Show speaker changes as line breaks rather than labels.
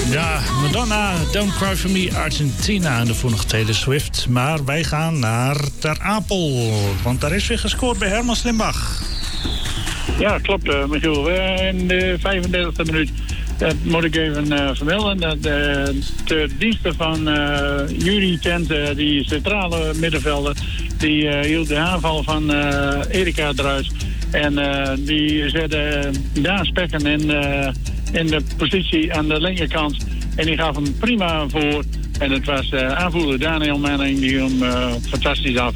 Ja, Madonna, Don't Cry For Me, Argentina. En daarvoor nog Taylor Swift. Maar wij gaan naar Ter Apel. Want daar is weer gescoord bij Herman Slimbach.
Ja, klopt, Michiel. In de 35e minuut. Dat moet ik even vermelden. Dat de diensten van Juri Tent, die centrale middenvelder, die hield de aanval van Erika eruit. En die zette Daan Spekken in de positie aan de linkerkant. En die gaf hem prima voor. En het was aanvoerder Daniel Manning die hem fantastisch af.